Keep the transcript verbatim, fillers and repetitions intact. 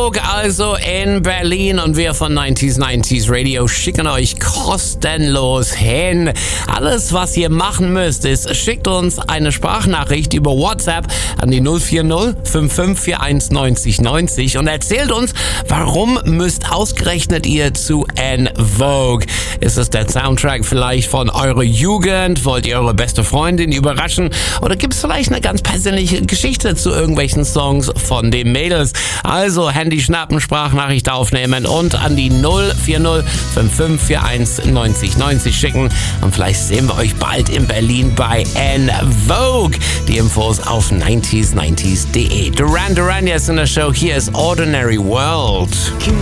Vogue also in Berlin und wir von neunzig neunzig Radio schicken euch kostenlos hin. Alles, was ihr machen müsst, ist, schickt uns eine Sprachnachricht über WhatsApp an die null vier null fünf fünf vier eins neunzig neunzig und erzählt uns, warum müsst ausgerechnet ihr zu En Vogue? Ist es der Soundtrack vielleicht von eurer Jugend? Wollt ihr eure beste Freundin überraschen? Oder gibt es vielleicht eine ganz persönliche Geschichte zu irgendwelchen Songs von den Mädels? Also Handy schnappen, Sprachnachricht aufnehmen und an die null vier null fünf fünf vier eins neunzig neunzig schicken. Und vielleicht sehen wir euch bald in Berlin bei En Vogue. Die Infos auf neunzig neunzig punkt de. Duran Duran jetzt in der Show. Hier ist Ordinary World.